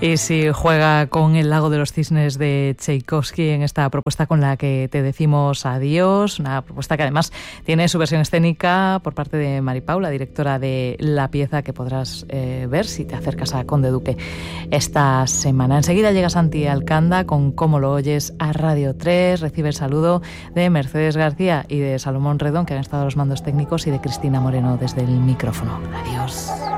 Y si juega con El lago de los cisnes de Tchaikovsky en esta propuesta con la que te decimos adiós, una propuesta que además tiene su versión escénica por parte de Mari Pau, la directora de la pieza, que podrás ver si te acercas a Conde Duque esta semana. Enseguida llega Santi Alcanda con Cómo lo oyes a Radio 3, recibe el saludo de Mercedes García y de Salomón Redón, que han estado a los mandos técnicos, y de Cristina Moreno desde el micrófono. Adiós.